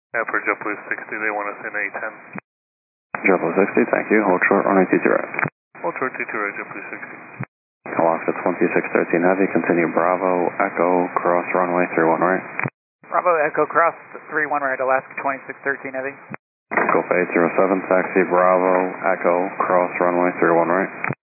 Yeah, for JetBlue 60, they want us in A10. JetBlue 60, thank you. Hold short, runway 22 right. Hold short, 22 right, JetBlue 60. Alaska 2613 Heavy, continue Bravo, Echo, cross runway 31 right. Bravo, Echo, cross 31 right, Alaska 2613 Heavy. Gulf 807, taxi Bravo, Echo, cross runway 31 right.